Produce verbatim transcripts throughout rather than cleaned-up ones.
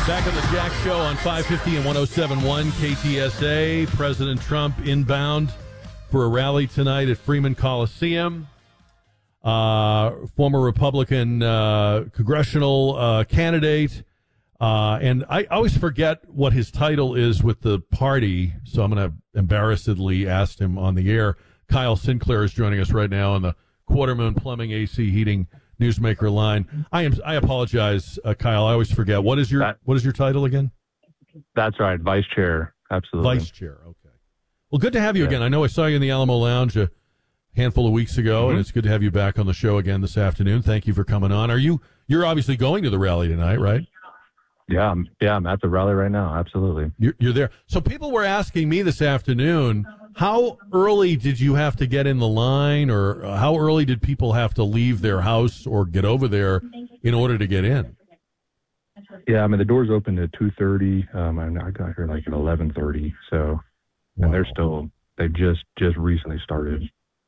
Back on the Jack Show on five fifty and one oh seven point one K T S A. President Trump inbound for a rally tonight at Freeman Coliseum. Uh, former Republican uh, congressional uh, candidate. Uh, and I always forget what his title is with the party, so I'm going to embarrassedly ask him on the air. Kyle Sinclair is joining us right now on the Quartermoon Plumbing, A C Heating Newsmaker line. I am. I apologize, uh, Kyle. I always forget. What is your that, What is your title again? That's right, Vice Chair. Absolutely, Vice Chair. Okay. Well, good to have you yeah. again. I know I saw you in the Alamo Lounge a handful of weeks ago, mm-hmm. and it's good to have you back on the show again this afternoon. Thank you for coming on. Are you? You're obviously going to the rally tonight, right? Yeah, I'm, yeah, I'm at the rally right now. Absolutely. You're, you're there. So people were asking me this afternoon, how early did you have to get in the line, or how early did people have to leave their house or get over there in order to get in? Yeah, I mean, the doors opened at two thirty. Um, I, I got here like at eleven thirty. So, wow. And they're still, they just, just recently started.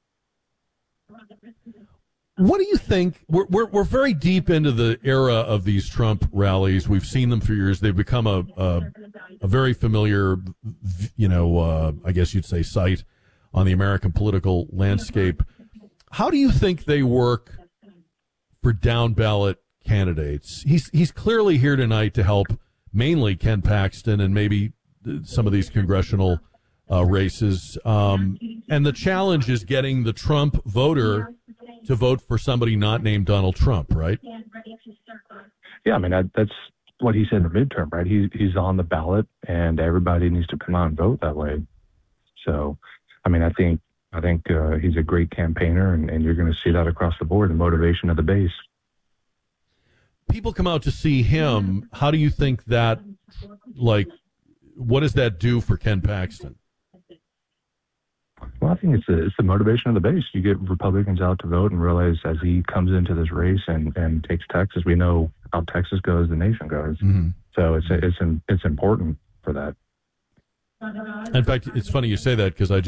What do you think? We're, we're we're very deep into the era of these Trump rallies. We've seen them for years. They've become a a, a very familiar, you know, uh, I guess you'd say, sight on the American political landscape. How do you think they work for down ballot candidates? He's he's clearly here tonight to help mainly Ken Paxton and maybe some of these congressional uh, races. Um, and the challenge is getting the Trump voter to vote for somebody not named Donald Trump, right? Yeah, I mean, that, that's what he said in the midterm, right? He, he's on the ballot, and everybody needs to come out and vote that way. So, I mean, I think I think uh, he's a great campaigner, and, and you're going to see that across the board, the motivation of the base. People come out to see him. How do you think that, like, what does that do for Ken Paxton? Well, I think it's the, it's the motivation of the base. You get Republicans out to vote and realize as he comes into this race and, and takes Texas, we know how Texas goes, the nation goes. Mm-hmm. So it's it's it's important for that. In fact, it's funny you say that because I just